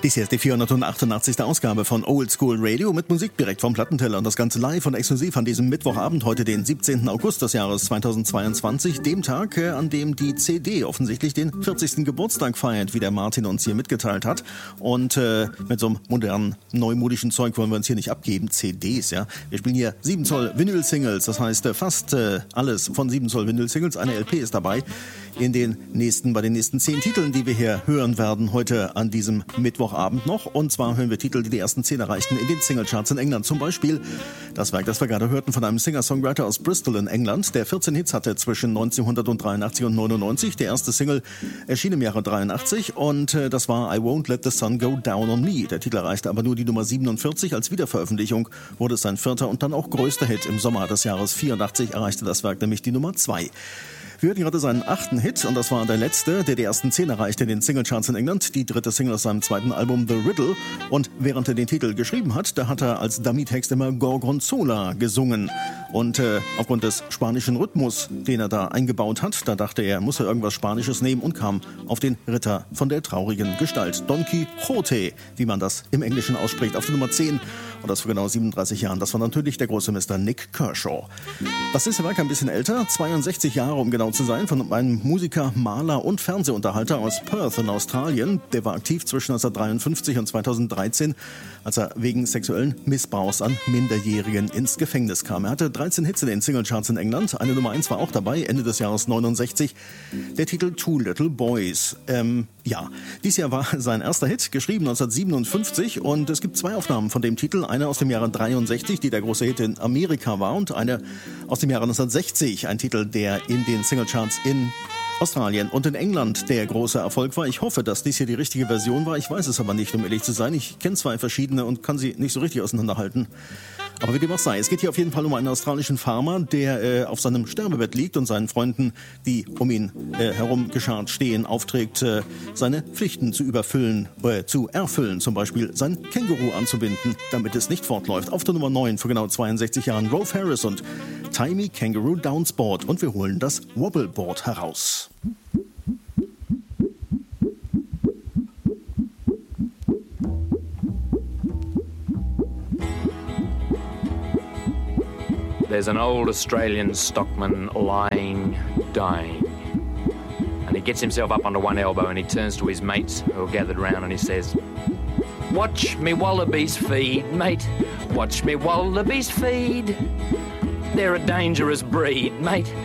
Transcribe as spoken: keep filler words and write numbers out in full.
Dies hier ist die vierhundertachtundachtzigste Ausgabe von Old School Radio mit Musik direkt vom Plattenteller und das Ganze live und exklusiv an diesem Mittwochabend, heute den siebzehnten August des Jahres zweitausendzweiundzwanzig, dem Tag, äh, an dem die C D offensichtlich den vierzigsten Geburtstag feiert, wie der Martin uns hier mitgeteilt hat. Und äh, mit so einem modernen, neumodischen Zeug wollen wir uns hier nicht abgeben, C Ds, ja. Wir spielen hier sieben Zoll Vinyl-Singles, das heißt äh, fast äh, alles von sieben Zoll Vinyl-Singles, eine L P ist dabei. In den nächsten, bei den nächsten zehn Titeln, die wir hier hören werden, heute an diesem Mittwochabend noch. Und zwar hören wir Titel, die die ersten zehn erreichten in den Singlecharts in England. Zum Beispiel das Werk, das wir gerade hörten, von einem Singer-Songwriter aus Bristol in England, der vierzehn Hits hatte zwischen neunzehnhundertdreiundachtzig und neunundneunzig. Der erste Single erschien im Jahre dreiundachtzig und äh, das war I Won't Let the Sun Go Down on Me. Der Titel erreichte aber nur die Nummer siebenundvierzig. Als Wiederveröffentlichung wurde es sein vierter und dann auch größter Hit. Im Sommer des Jahres vierundachtzig erreichte das Werk nämlich die Nummer zwei. Wir hörten gerade seinen achten Hit und das war der letzte, der die ersten zehn erreichte in den Singlecharts in England. Die dritte Single aus seinem zweiten Album The Riddle. Und während er den Titel geschrieben hat, da hat er als Dummy-Text immer Gorgonzola gesungen. Und äh, aufgrund des spanischen Rhythmus, den er da eingebaut hat, da dachte er, muss er irgendwas Spanisches nehmen und kam auf den Ritter von der traurigen Gestalt. Don Quixote, wie man das im Englischen ausspricht, auf die Nummer zehn. Und das vor genau siebenunddreißig Jahren. Das war natürlich der große Mister Nik Kershaw. Das ist Werk ein bisschen älter, zweiundsechzig Jahre, um genau zu sein, von einem Musiker, Maler und Fernsehunterhalter aus Perth in Australien. Der war aktiv zwischen neunzehnhundertdreiundfünfzig und zweitausenddreizehn, als er wegen sexuellen Missbrauchs an Minderjährigen ins Gefängnis kam. Er hatte dreizehn Hits in den Singlecharts in England. Eine Nummer eins war auch dabei, Ende des Jahres neunundsechzig. Der Titel Two Little Boys. Ähm, ja, dies Jahr war sein erster Hit, geschrieben neunzehnhundertsiebenundfünfzig, und es gibt zwei Aufnahmen von dem Titel. Eine aus dem Jahre dreiundsechzig, die der große Hit in Amerika war, und eine aus dem Jahre neunzehnhundertsechzig, ein Titel, der in den Singlecharts in Australien und in England der große Erfolg war. Ich hoffe, dass dies hier die richtige Version war. Ich weiß es aber nicht, um ehrlich zu sein. Ich kenne zwei verschiedene und kann sie nicht so richtig auseinanderhalten. Aber wie dem auch sei, es geht hier auf jeden Fall um einen australischen Farmer, der äh, auf seinem Sterbebett liegt und seinen Freunden, die um ihn äh, herum geschart stehen, aufträgt, äh, seine Pflichten zu überfüllen, äh, zu erfüllen, zum Beispiel sein Känguru anzubinden, damit es nicht fortläuft. Auf der Nummer neun vor genau zweiundsechzig Jahren Rolf Harris und Tie Me Kangaroo Downsport, und wir holen das Wobbleboard heraus. There's an old Australian stockman lying, dying. And he gets himself up onto one elbow and he turns to his mates who are gathered round and he says, "Watch me wallabies feed, mate. Watch me wallabies feed. They're a dangerous breed, mate.